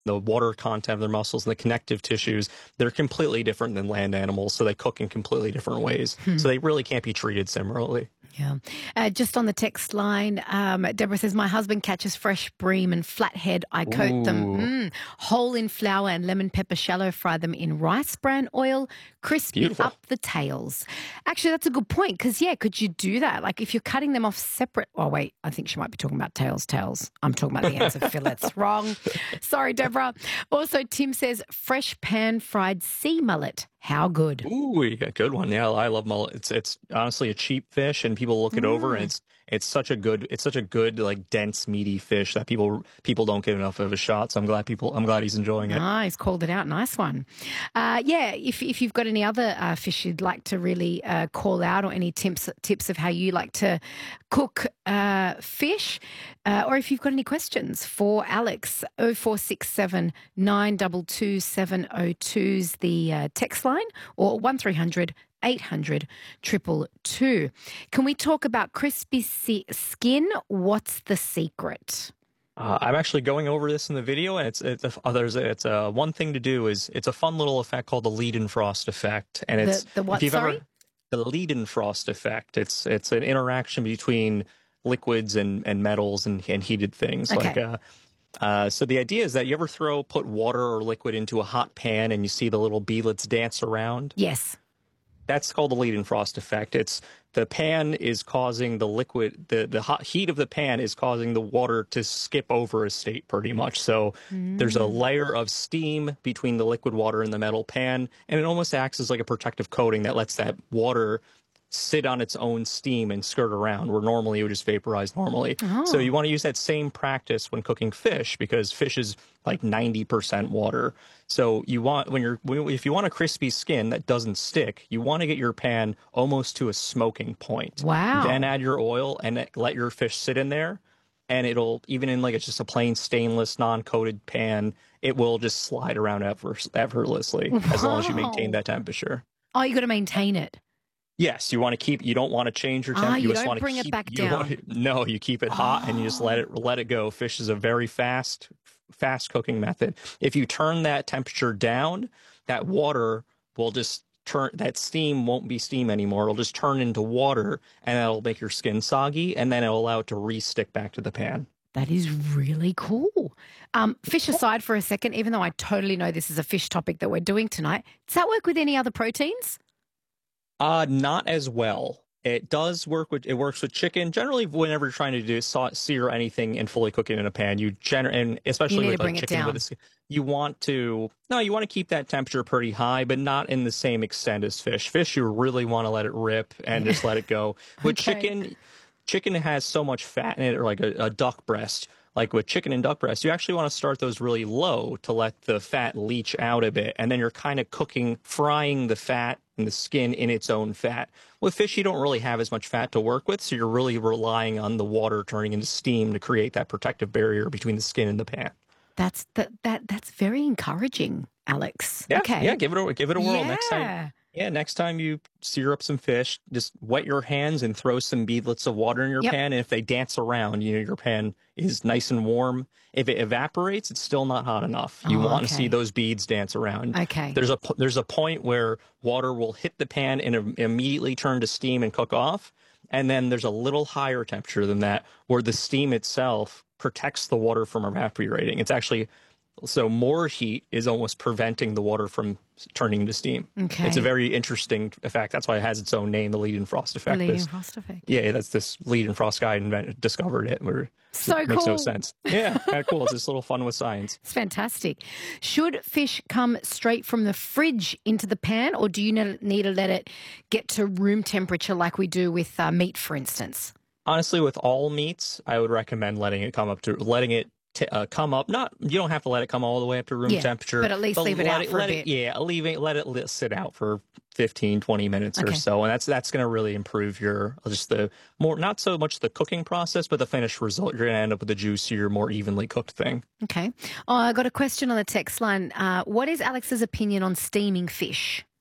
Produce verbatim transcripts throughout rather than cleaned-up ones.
the water content of their muscles and the connective tissues, they're completely different than land animals, so they cook in completely different ways. So they really can't be treated similarly. Yeah. Uh, just on the text line, um, Deborah says, my husband catches fresh bream and flathead. I coat Ooh. them mm, whole in flour and lemon pepper, shallow fry them in rice bran oil, crispy Beautiful. up the tails. Actually, that's a good point because, yeah, could you do that? Like if you're cutting them off separate. Oh, wait, I think she might be talking about tails, tails. I'm talking about the ends of fillets. Wrong. Sorry, Deborah. Also, Tim says, fresh pan-fried sea mullet. How good? Ooh, yeah, good one. Yeah, I love mullet. It's it's honestly a cheap fish, and people look it over, and it's it's such a good it's such a good like dense meaty fish that people people don't get enough of a shot. So I'm glad people I'm glad he's enjoying it. Ah, he's called it out. Nice one. Uh, yeah, if if you've got any other uh, fish you'd like to really uh, call out, or any tips tips of how you like to cook uh, fish, uh, or if you've got any questions for Alex, oh four six seven nine two two seven oh two's the uh, text line, or one three hundred eight hundred two two two. Can we talk about crispy si- skin? What's the secret? Uh, I'm actually going over this in the video, and it's it's a, uh, there's a, it's a one thing to do is it's a fun little effect called the Leidenfrost effect, and it's The, the what, if you've sorry? ever the Leidenfrost effect. It's it's an interaction between liquids and, and metals and, and heated things. Okay. Like uh, uh, so the idea is that you ever throw put water or liquid into a hot pan and you see the little beadlets dance around. Yes. That's called the Leidenfrost effect. It's the pan is causing the liquid, the, the hot heat of the pan is causing the water to skip over a state pretty much. So mm. there's a layer of steam between the liquid water and the metal pan, and it almost acts as like a protective coating that lets that water sit on its own steam and skirt around where normally it would just vaporize normally. Oh. So you want to use that same practice when cooking fish, because fish is like ninety percent water. So you want, when you're, if you want a crispy skin that doesn't stick, you want to get your pan almost to a smoking point. Wow. Then add your oil and let your fish sit in there. And it'll, even in like it's just a plain stainless, non-coated pan, it will just slide around effort, effortlessly wow. as long as you maintain that temperature. Oh, you got to maintain it. Yes, you want to keep. You don't want to change your temperature. Ah, you, you just don't want to bring keep, it back you down. Want, no, you keep it hot oh. and you just let it let it go. Fish is a very fast, fast cooking method. If you turn that temperature down, that water will just turn. That steam won't be steam anymore. It'll just turn into water, and that'll make your skin soggy, and then it'll allow it to re-stick back to the pan. That is really cool. Um, fish aside for a second, even though I totally know this is a fish topic that we're doing tonight, does that work with any other proteins? Uh, not as well. It does work with, it works with chicken. Generally, whenever you're trying to do saw, sear anything and fully cook it in a pan, you gener- and especially with like chicken, with a, you want to, no, you want to keep that temperature pretty high, but not in the same extent as fish. Fish, you really want to let it rip and just let it go. With okay. chicken, chicken has so much fat in it, or like a, a duck breast. Like with chicken and duck breast, you actually want to start those really low to let the fat leach out a bit. And then you're kind of cooking, frying the fat and the skin in its own fat. With fish, you don't really have as much fat to work with, so you're really relying on the water turning into steam to create that protective barrier between the skin and the pan. That's that that that's very encouraging, Alex. Yeah, okay. yeah, give it a give it a whirl yeah. next time. Yeah, next time you sear up some fish, just wet your hands and throw some beadlets of water in your yep. pan. And if they dance around, you know, your pan is nice and warm. If it evaporates, it's still not hot enough. You oh, want okay. to see those beads dance around. Okay. There's a there's a point where water will hit the pan and immediately turn to steam and cook off. And then there's a little higher temperature than that where the steam itself protects the water from evaporating. It's actually So more heat is almost preventing the water from turning to steam. Okay. It's a very interesting effect. That's why it has its own name, the Leidenfrost effect. The Leidenfrost effect. Yeah, that's this Leidenfrost guy invented, discovered it. Where so it cool. Makes no sense. Yeah, kind of cool. It's just a little fun with science. It's fantastic. Should fish come straight from the fridge into the pan, or do you need to let it get to room temperature like we do with uh, meat, for instance? Honestly, with all meats, I would recommend letting it come up to letting it. To, uh, come up, not you don't have to let it come all the way up to room yeah, temperature, but at least leave it out it, for let a it, bit. Yeah, leave it, let it sit out for fifteen, twenty minutes okay. or so, and that's that's going to really improve your just the more not so much the cooking process, but the finished result. You're going to end up with a juicier, more evenly cooked thing. Okay. Oh, I got a question on the text line. Uh, what is Alex's opinion on steaming fish?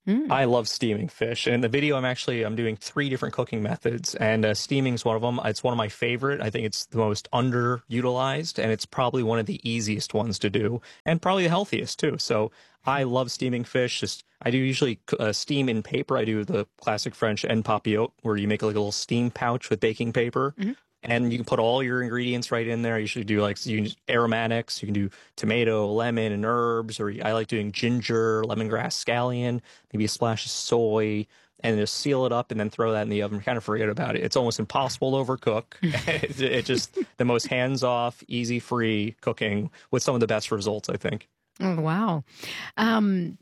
Mm. I love steaming fish. And in the video, I'm actually I'm doing three different cooking methods, and uh, steaming is one of them. It's one of my favorite. I think it's the most underutilized, and it's probably one of the easiest ones to do, and probably the healthiest too. So I love steaming fish. Just I do usually uh, steam in paper. I do the classic French en papillote, where you make like a little steam pouch with baking paper. Mm-hmm. And you can put all your ingredients right in there. I usually do like so you can use aromatics. You can do tomato, lemon, and herbs. Or I like doing ginger, lemongrass, scallion, maybe a splash of soy, and just seal it up and then throw that in the oven. Kind of forget about it. It's almost impossible to overcook. It's it just the most hands-off, easy-free cooking with some of the best results, I think. Oh, wow. Um,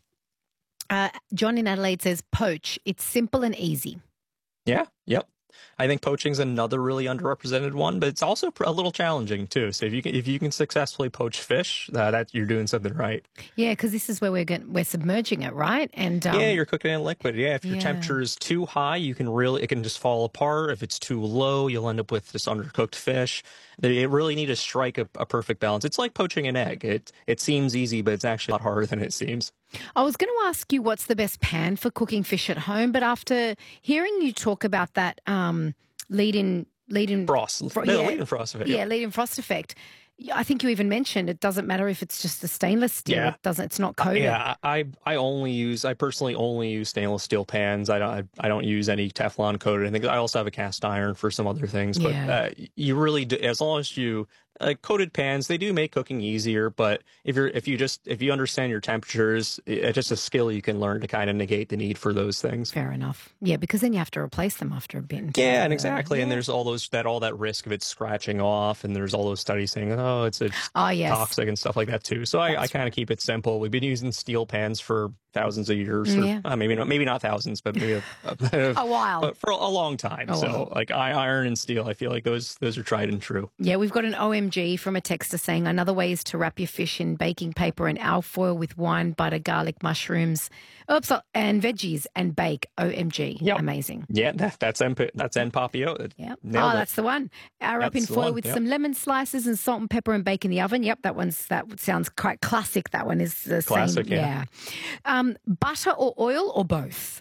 uh, John in Adelaide says, poach. It's simple and easy. Yeah, yep. I think poaching is another really underrepresented one, but it's also a little challenging too. So if you can, if you can successfully poach fish, uh, that you're doing something right. Yeah, because this is where we're getting, we're submerging it, right? And um, yeah, you're cooking it in liquid. Yeah, if your yeah. temperature is too high, you can really it can just fall apart. If it's too low, you'll end up with this undercooked fish. It really need to strike a, a perfect balance. It's like poaching an egg. It it seems easy, but it's actually a lot harder than it seems. I was going to ask you what's the best pan for cooking fish at home, but after hearing you talk about that um, lead-in lead-in frost, fro- no, yeah, lead-in frost effect, yeah, yeah, lead-in frost effect. I think you even mentioned it doesn't matter if it's just a stainless steel. Yeah. It doesn't. It's not coated. Uh, yeah, I I only use I personally only use stainless steel pans. I don't I, I don't use any Teflon coated. I think I also have a cast iron for some other things. But yeah. uh, you really do, as long as you uh, coated pans, they do make cooking easier. But if you're if you just if you understand your temperatures, it's just a skill you can learn to kind of negate the need for those things. Fair enough. Yeah, because then you have to replace them after a bit. Yeah, and exactly. Yeah. And there's all those that all that risk of it scratching off, and there's all those studies saying, oh, it's it's oh, yes. toxic and stuff like that too. So I, I kind of keep it simple. We've been using steel pans for thousands of years, or, yeah. uh, maybe not maybe not thousands, but maybe a, a, a while, but for a long time. A so while. like I, iron and steel, I feel like those those are tried and true. Yeah, we've got an O M G from a texter saying another way is to wrap your fish in baking paper and alfoil with wine, butter, garlic, mushrooms, oops, and veggies and bake. O M G, yep. Amazing. Yeah, that, that's en, that's en papillote. Yeah, oh, that's the one. Uh, wrap in foil with yep. some lemon slices and salt and pepper and bake in the oven. Yep, that one's that sounds quite classic. That one is the classic. Same. Yeah. yeah. Um, butter or oil or both?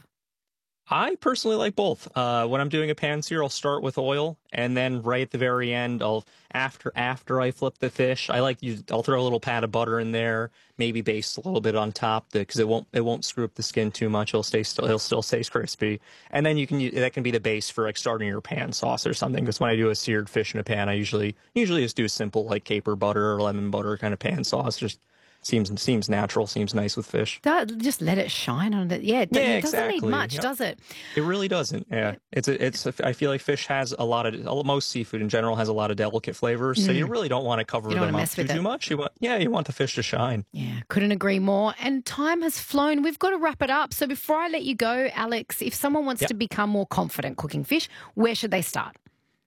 I personally like both. Uh, when I'm doing a pan sear, I'll start with oil, and then right at the very end, I'll after after I flip the fish, I like use I'll throw a little pat of butter in there, maybe baste a little bit on top, because it won't it won't screw up the skin too much. It'll stay still it'll still stay crispy, and then you can use, that can be the base for like starting your pan sauce or something. Because when I do a seared fish in a pan, I usually usually just do a simple like caper butter or lemon butter kind of pan sauce. Just Seems seems natural, seems nice with fish. That, just let it shine on it. Yeah, it, yeah, it exactly. doesn't need much, yep. does it? It really doesn't. Yeah, it's a, it's. A, I feel like fish has a lot of most seafood in general has a lot of delicate flavors, mm. so you really don't want to cover them up too, too much. You want, yeah, you want the fish to shine. Yeah, couldn't agree more. And time has flown. We've got to wrap it up. So before I let you go, Alex, if someone wants yep. to become more confident cooking fish, where should they start?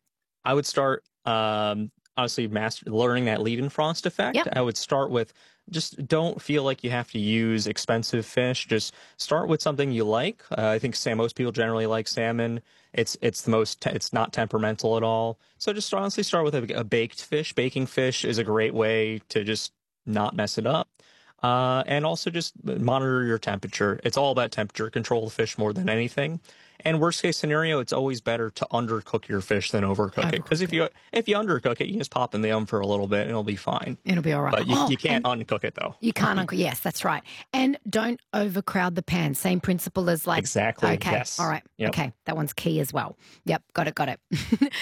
I would start, um, honestly, master learning that lead-in frost effect. Yep. I would start with. Just don't feel like you have to use expensive fish. Just start with something you like. Uh, I think Sam, most people generally like salmon. It's it's the most. Te- it's not temperamental at all. So just honestly start with a, a baked fish. Baking fish is a great way to just not mess it up. Uh, and also just monitor your temperature. It's all about temperature. Control the fish more than anything. And worst case scenario, it's always better to undercook your fish than overcook it. Because if you if you undercook it, you just pop in the oven for a little bit and it'll be fine. It'll be all right. But you, oh, you can't uncook it though. You can't uncook. Yes, that's right. And don't overcrowd the pan. Same principle as like exactly. Okay. Yes. All right. Yep. Okay. That one's key as well. Yep. Got it. Got it.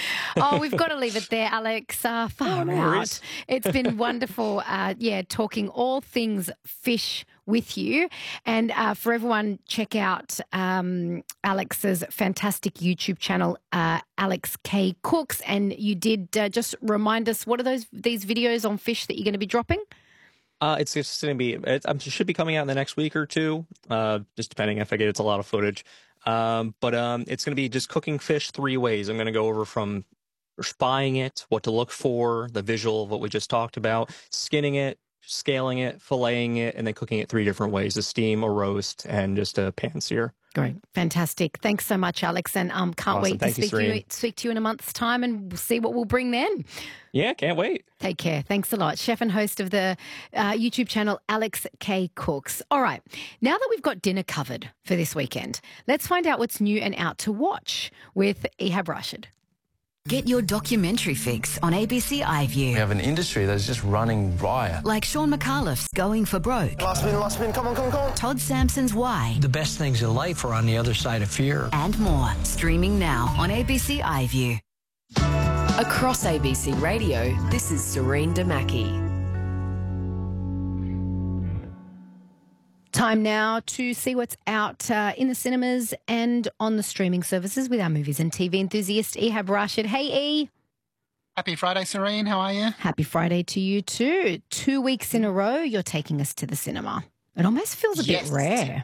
Oh, we've got to leave it there, Alex. Uh, far oh, no out. worries. It's been wonderful. Uh, yeah, talking all things fish with you. And uh, for everyone, check out um, Alex's fantastic YouTube channel, uh, Alex K Cooks. And you did uh, just remind us, what are those these videos on fish that you're going to be dropping? Uh, it's just going to be, it, it should be coming out in the next week or two, uh, just depending if I get it's a lot of footage. Um, but um, it's going to be just cooking fish three ways. I'm going to go over from spying it, what to look for, the visual of what we just talked about, skinning it, scaling it, filleting it, and then cooking it three different ways: a steam, a roast, and just a pan sear. Great. Fantastic. Thanks so much, Alex. And um, can't awesome. wait Thank to speak you, to you speak to you in a month's time, and we'll see what we'll bring then. Yeah, can't wait. Take care. Thanks a lot. Chef and host of the uh, YouTube channel, Alex K. Cooks. All right. Now that we've got dinner covered for this weekend, let's find out what's new and out to watch with Ehab Rashid. Get your documentary fix on A B C iView. We have an industry that's just running riot. Like Sean McAuliffe's Going for Broke. Last spin, last spin, come on, come on, come on. Todd Sampson's Why. The best things in life are on the other side of fear. And more. Streaming now on A B C iView. Across A B C Radio, this is Serene Damaki. Time now to see what's out uh, in the cinemas and on the streaming services with our movies and T V enthusiast, Ehab Rashid. Hey, E. Happy Friday, Serene. How are you? Happy Friday to you too. Two weeks in a row, you're taking us to the cinema. It almost feels a yes. bit rare.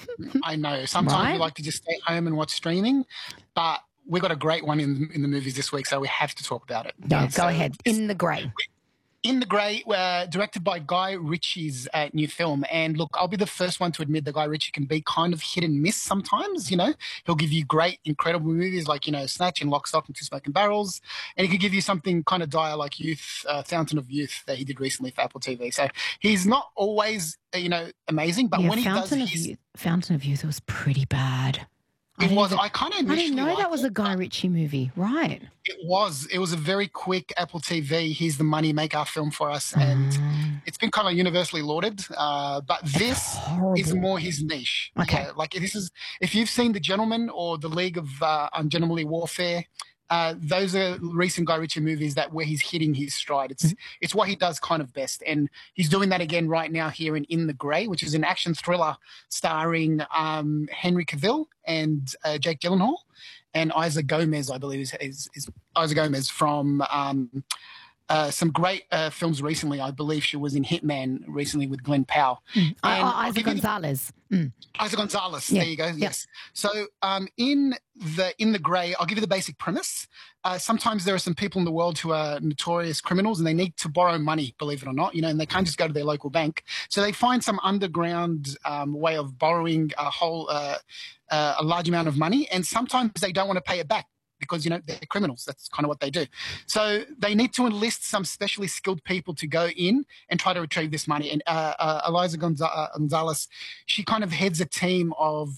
I know. Sometimes right? we like to just stay home and watch streaming, but we've got a great one in, in the movies this week, so we have to talk about it. No, yeah, go so ahead. In the Grey. In the Grey, uh, directed by Guy Ritchie's uh, new film. And look, I'll be the first one to admit that Guy Ritchie can be kind of hit and miss sometimes, you know. He'll give you great, incredible movies like, you know, Snatch and Lock, Stock and Two Smoking Barrels. And he could give you something kind of dire like Youth, uh, Fountain of Youth that he did recently for Apple T V. So he's not always, you know, amazing, but yeah, when Fountain he of does... Youth, Fountain of Youth was pretty bad. It I was. Even, I kind of initially I didn't know that was it, a Guy Ritchie movie, right? It was. It was a very quick Apple T V. Here's the money, make our film for us, and mm. it's been kind of universally lauded. Uh, but this is more his niche. Okay, yeah, like this is. If you've seen The Gentleman or The League of uh, Ungentlemanly Warfare, uh, those are recent Guy Ritchie movies that where he's hitting his stride. It's mm-hmm. it's what he does kind of best, and he's doing that again right now here in In the Grey, which is an action thriller starring um, Henry Cavill and uh, Jake Gyllenhaal. And Isa Gomez, I believe, is, is, is Isa Gomez from um, uh, some great uh, films recently. I believe she was in Hitman recently with Glenn Powell. Mm. Uh, Isa Gonzalez. Mm. Isa Gonzalez. Yeah. There you go. Yeah. Yes. So um, in the in the Grey, I'll give you the basic premise. Uh, sometimes there are some people in the world who are notorious criminals and they need to borrow money, believe it or not, you know, and they can't just go to their local bank. So they find some underground um, way of borrowing a whole, uh, uh, a large amount of money. And sometimes they don't want to pay it back because, you know, they're criminals. That's kind of what they do. So they need to enlist some specially skilled people to go in and try to retrieve this money. And uh, uh, Isa Gonzalez, she kind of heads a team of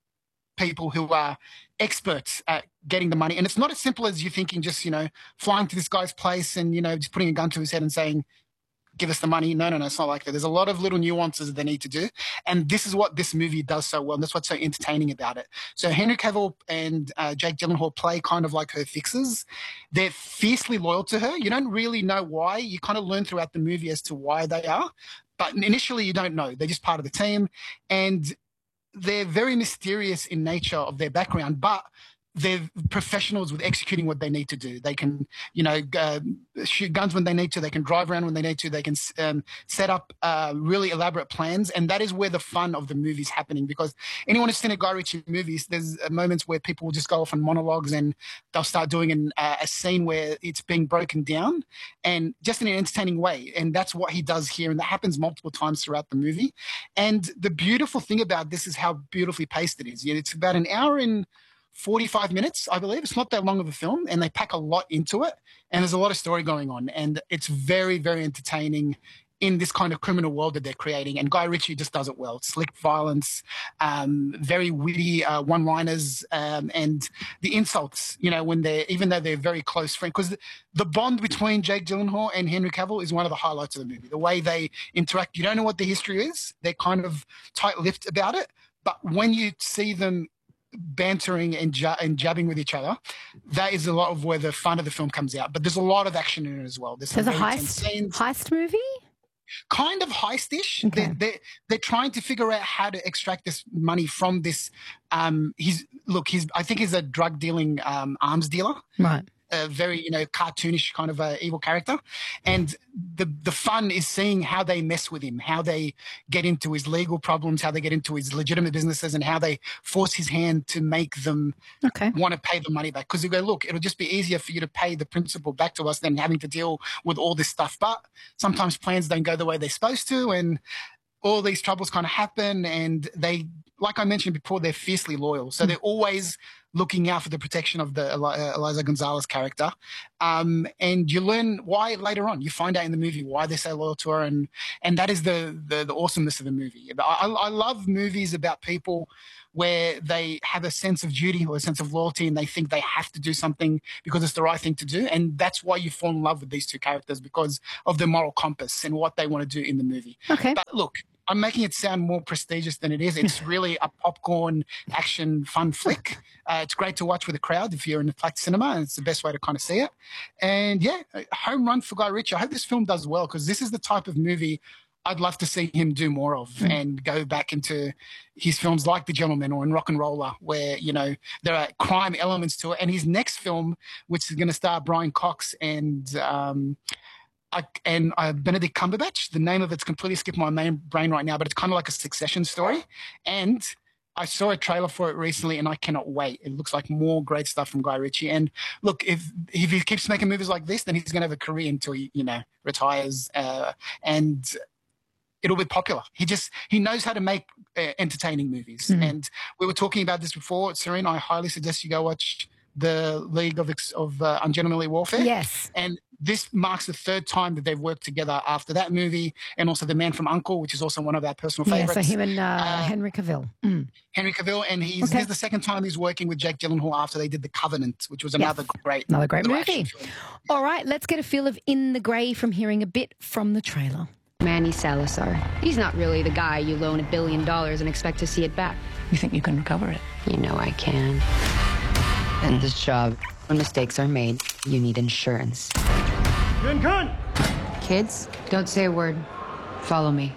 people who are experts at getting the money. And it's not as simple as you thinking just, you know, flying to this guy's place and, you know, just putting a gun to his head and saying, give us the money. No, no, no, it's not like that. There's a lot of little nuances that they need to do. And this is what this movie does so well. And that's what's so entertaining about it. So Henry Cavill and uh, Jake Gyllenhaal play kind of like her fixers. They're fiercely loyal to her. You don't really know why. You kind of learn throughout the movie as to why they are. But initially you don't know. They're just part of the team. And they're very mysterious in nature of their background, but they're professionals with executing what they need to do. They can, you know, uh, shoot guns when they need to. They can drive around when they need to. They can um, set up uh, really elaborate plans. And that is where the fun of the movie's happening, because anyone who's seen a Guy Ritchie movies, there's moments where people will just go off on monologues and they'll start doing an, uh, a scene where it's being broken down and just in an entertaining way. And that's what he does here. And that happens multiple times throughout the movie. And the beautiful thing about this is how beautifully paced it is. It's about an hour and forty-five minutes, I believe. It's not that long of a film, and they pack a lot into it, and there's a lot of story going on, and it's very, very entertaining in this kind of criminal world that they're creating. And Guy Ritchie just does it well. Slick violence, um, very witty uh, one-liners, um, and the insults, you know, when they're, even though they're very close friends, because the, the bond between Jake Gyllenhaal and Henry Cavill is one of the highlights of the movie. The way they interact, you don't know what the history is. They're kind of tight-lipped about it, but when you see them bantering and, ja- and jabbing with each other, that is a lot of where the fun of the film comes out. But there's a lot of action in it as well. There's, there's a heist heist movie, kind of heistish. Okay. They're, they're they're trying to figure out how to extract this money from this. Um, he's look, he's I think he's a drug dealing um, arms dealer, right? A very, you know, cartoonish kind of a evil character. And the the fun is seeing how they mess with him, how they get into his legal problems, how they get into his legitimate businesses, and how they force his hand to make them okay. want to pay the money back. Because they go, look, it'll just be easier for you to pay the principal back to us than having to deal with all this stuff. But sometimes plans don't go the way they're supposed to, and all these troubles kind of happen, and they like I mentioned before, they're fiercely loyal. So they're always looking out for the protection of the uh, Eliza Gonzalez character. Um, and you learn why later on. You find out in the movie why they're so loyal to her. And, and that is the, the, the awesomeness of the movie. I, I love movies about people where they have a sense of duty or a sense of loyalty and they think they have to do something because it's the right thing to do. And that's why you fall in love with these two characters, because of their moral compass and what they want to do in the movie. Okay. But look, I'm making it sound more prestigious than it is. It's really a popcorn action fun flick. Uh, it's great to watch with a crowd if you're in a packed cinema, and it's the best way to kind of see it. And yeah, home run for Guy Ritchie. I hope this film does well, because this is the type of movie I'd love to see him do more of mm. and go back into his films like The Gentleman or in Rock and Roller, where, you know, there are crime elements to it. And his next film, which is going to star Brian Cox and um, I, and uh, Benedict Cumberbatch, the name of it's completely skipped my main brain right now, but it's kind of like a Succession story. And I saw a trailer for it recently, and I cannot wait. It looks like more great stuff from Guy Ritchie. And look, if if he keeps making movies like this, then he's going to have a career until he, you know, retires. Uh, and it'll be popular. He just, he knows how to make uh, entertaining movies. Mm. And we were talking about this before. Serene, I highly suggest you go watch the League of, of uh, Ungentlemanly Warfare. Yes. And this marks the third time that they've worked together after that movie, and also The Man from U N C L E, which is also one of our personal favorites. Yeah, so him and uh, uh, Henry Cavill. Mm. Henry Cavill, and he's, okay. this is the second time he's working with Jake Gyllenhaal after they did The Covenant, which was another yep. great Another great movie. All right, let's get a feel of In the Grey from hearing a bit from the trailer. Manny Salazar. He's not really the guy you loan a billion dollars and expect to see it back. You think you can recover it? You know I can. And this job, when mistakes are made, you need insurance. Gun, gun! Kids, don't say a word. Follow me.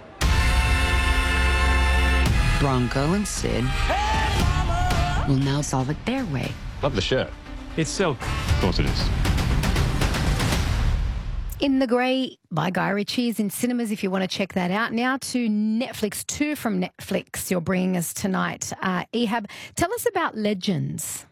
Bronco and Sid will now solve it their way. Love the shirt. It's silk. Of course it is. In the Grey by Guy Ritchie is in cinemas if you want to check that out. Now to Netflix, two from Netflix you're bringing us tonight. Uh, Ehab, tell us about Legends.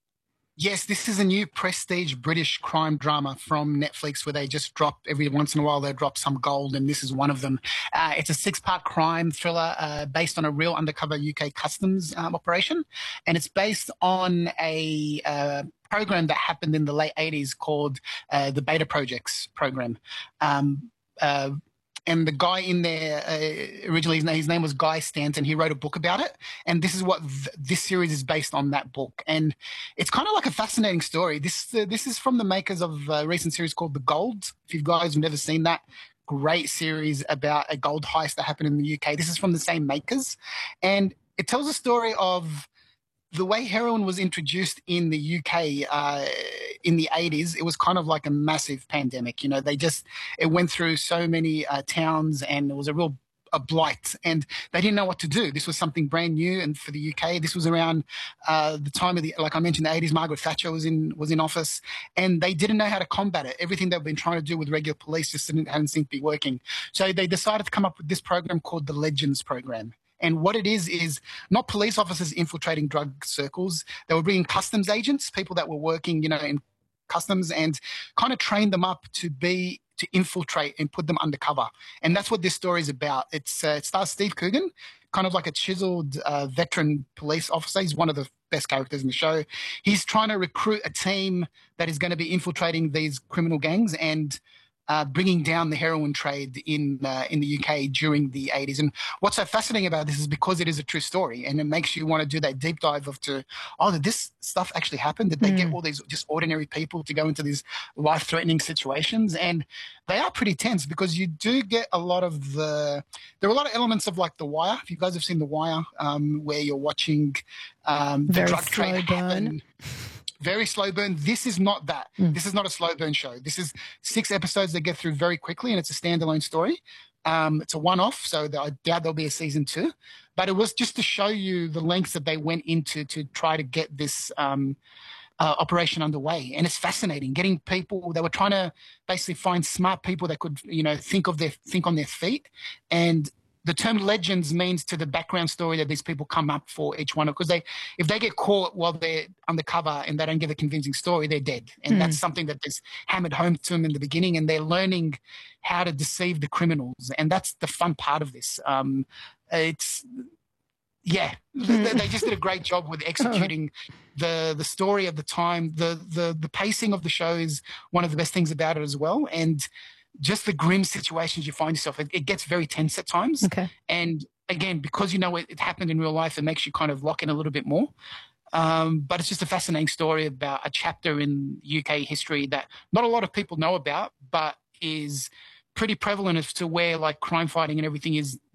Yes, this is a new prestige British crime drama from Netflix where they just drop, every once in a while, they drop some gold, and this is one of them. Uh, it's a six-part crime thriller uh, based on a real undercover U K customs um, operation, and it's based on a uh, program that happened in the late eighties called uh, the Beta Projects program. Um, uh, And the guy in there, uh, originally, his name, his name was Guy Stanton. He wrote a book about it. And this is what th- this series is based on, that book. And it's kind of like a fascinating story. This uh, this is from the makers of a recent series called The Gold. If you guys have never seen that, great series about a gold heist that happened in the U K. This is from the same makers. And it tells a story of the way heroin was introduced in the U K uh, in the eighties. It was kind of like a massive pandemic. You know, they just, it went through so many uh, towns, and it was a real a blight, and they didn't know what to do. This was something brand new, and for the U K, this was around uh, the time of the, like I mentioned, the eighties. Margaret Thatcher was in was in office, and they didn't know how to combat it. Everything they've been trying to do with regular police just didn't, hadn't seemed to be working. So they decided to come up with this program called the Legends program. And what it is, is not police officers infiltrating drug circles. They were bringing customs agents, people that were working, you know, in customs, and kind of train them up to be, to infiltrate and put them undercover. And that's what this story is about. It's, uh, it stars Steve Coogan, kind of like a chiseled uh, veteran police officer. He's one of the best characters in the show. He's trying to recruit a team that is going to be infiltrating these criminal gangs and Uh, bringing down the heroin trade in uh, in the U K during the eighties. And what's so fascinating about this is because it is a true story, and it makes you want to do that deep dive of to, oh, did this stuff actually happen? Did they mm. get all these just ordinary people to go into these life-threatening situations? And they are pretty tense, because you do get a lot of the, there are a lot of elements of like The Wire. If you guys have seen The Wire, um, where you're watching um, the Very drug trade happen. Very slow burn. This is not that. Mm. This is not a slow burn show. This is six episodes they get through very quickly, and it's a standalone story. Um, it's a one-off, so I doubt there'll be a season two. But it was just to show you the lengths that they went into to try to get this um, uh, operation underway. And it's fascinating, getting people. They were trying to basically find smart people that could, you know, think of their think on their feet. And the term legends means to the background story that these people come up for each one, because they, if they get caught while they're undercover and they don't give a convincing story, they're dead. And mm. that's something that is hammered home to them in the beginning, and they're learning how to deceive the criminals. And that's the fun part of this. Um, it's, Yeah, they, they just did a great job with executing the the story of the time. The the the pacing of the show is one of the best things about it as well, and just the grim situations you find yourself. It, it gets very tense at times, okay. and again, because you know it, it happened in real life, it makes you kind of lock in a little bit more. Um, but it's just a fascinating story about a chapter in U K history that not a lot of people know about, but is pretty prevalent as to where like crime fighting and everything is